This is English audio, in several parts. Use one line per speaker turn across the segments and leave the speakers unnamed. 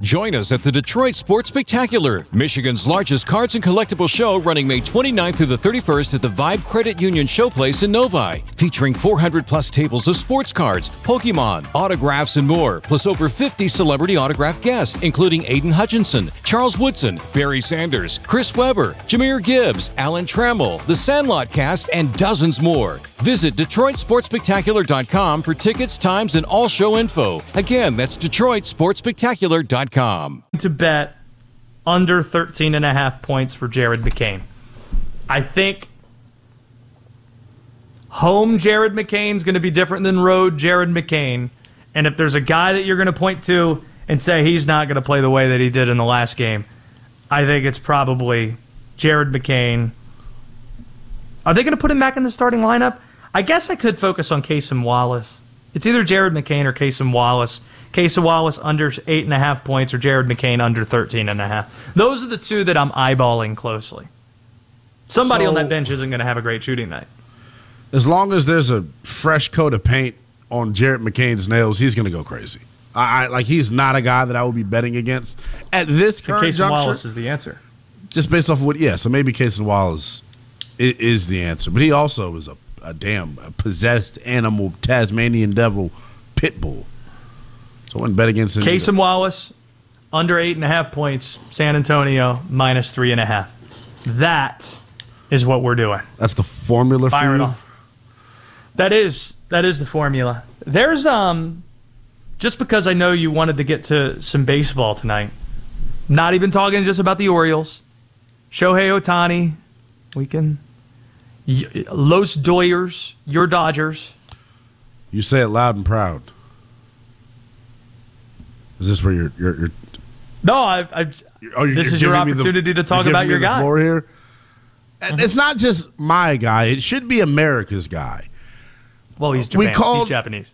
Join us at the Detroit Sports Spectacular, Michigan's largest cards and collectible show, running May 29th through the 31st at the Vibe Credit Union Showplace in Novi, featuring 400-plus tables of sports cards, Pokemon, autographs, and more, plus over 50 celebrity autograph guests, including Aiden Hutchinson, Charles Woodson, Barry Sanders, Chris Webber, Jameer Gibbs, Alan Trammell, The Sandlot Cast, and dozens more. Visit DetroitSportsSpectacular.com for tickets, times, and all show info. Again, that's DetroitSportsSpectacular.com.
To bet under 13.5 points for Jared McCain. I think home Jared McCain's going to be different than road Jared McCain. And if there's a guy that you're going to point to and say he's not going to play the way that he did in the last game, I think it's probably Jared McCain. Are they going to put him back in the starting lineup? I guess I could focus on Cason Wallace. It's either Jared McCain or Cason Wallace. Cason Wallace under 8.5 points or Jared McCain under 13.5. Those are the two that I'm eyeballing closely. Somebody on that bench isn't going to have a great shooting night.
As long as there's a fresh coat of paint on Jared McCain's nails, he's going to go crazy. He's not a guy that I would be betting against at this current
Cason
juncture.
Wallace is the answer.
Just based off of what, so maybe Cason Wallace is the answer. But he also is a possessed animal, Tasmanian devil, pit bull. So I wouldn't bet against him.
Cason Wallace, under 8.5 points. San Antonio, minus 3.5. That is what we're doing.
That's the formula for you?
That is the formula. There's, just because I know you wanted to get to some baseball tonight, not even talking just about the Orioles, Shohei Ohtani, we can, Los Doyers, your Dodgers.
You say it loud and proud. Is this where you're
No, this is your opportunity to talk about your guy.
Floor here. It's not just my guy. It should be America's guy.
Well, he's Japan. He's Japanese.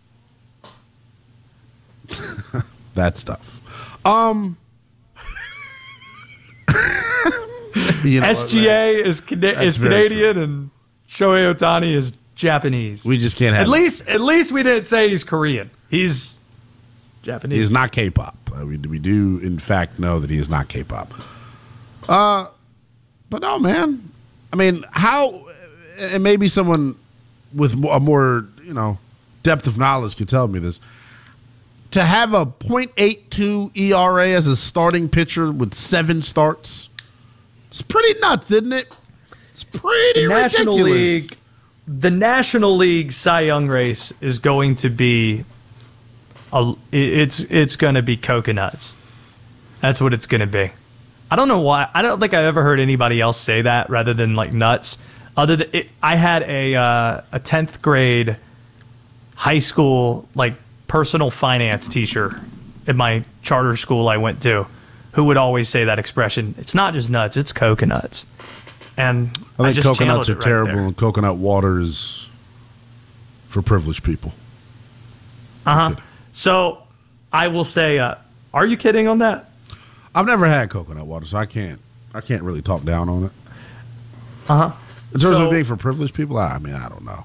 That stuff.
SGA is Canadian and Shohei Ohtani is Japanese.
We just can't have
At least we didn't say he's Korean. He's Japanese.
He's not K-pop. We do, in fact, know that he is not K-pop. But no, man. I mean, how, and maybe someone with a more, depth of knowledge could tell me this. To have a .82 ERA as a starting pitcher with 7 starts, it's pretty nuts, isn't it? It's pretty ridiculous.
The National League Cy Young race is going to be it's going to be coconuts. That's what it's going to be. I don't know why. I don't think I've ever heard anybody else say that rather than like nuts. Other than I had a 10th grade high school personal finance teacher at my charter school I went to who would always say that expression. It's not just nuts, it's coconuts. And
I think coconuts are terrible, and coconut water is for privileged people.
So I will say, are you kidding on that?
I've never had coconut water, so I can't really talk down on it. In terms of being for privileged people, I mean, I don't know.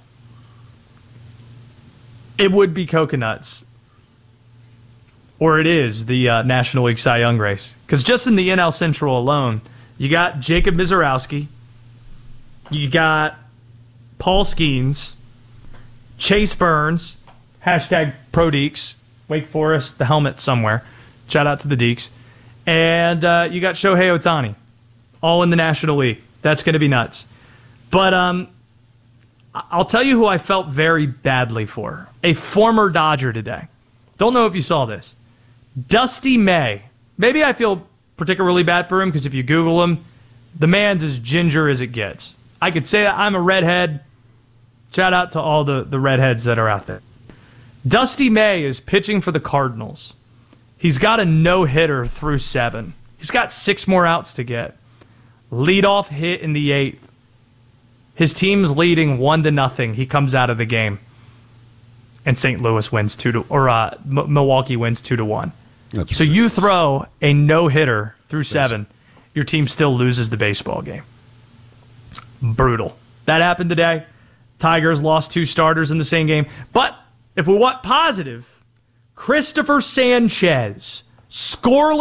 It would be coconuts. Or it is the National League Cy Young race. Because just in the NL Central alone, you got Jacob Mizorowski, you got Paul Skeens, Chase Burns, hashtag ProDeeks, Wake Forest, the helmet somewhere. Shout out to the Deeks. And you got Shohei Ohtani, all in the National League. That's going to be nuts. But I'll tell you who I felt very badly for. A former Dodger today. Don't know if you saw this. Dusty May. Maybe I feel particularly bad for him because if you Google him, the man's as ginger as it gets. I could say that I'm a redhead. Shout out to all the redheads that are out there. Dusty May is pitching for the Cardinals. He's got a no-hitter through 7. He's got 6 more outs to get. Leadoff hit in the 8th. His team's leading 1-0. He comes out of the game. And St. Louis wins Milwaukee wins 2-1. So you throw a no-hitter through 7, your team still loses the baseball game. Brutal. That happened today. Tigers lost 2 starters in the same game. But if we want positive, Christopher Sanchez, scoreless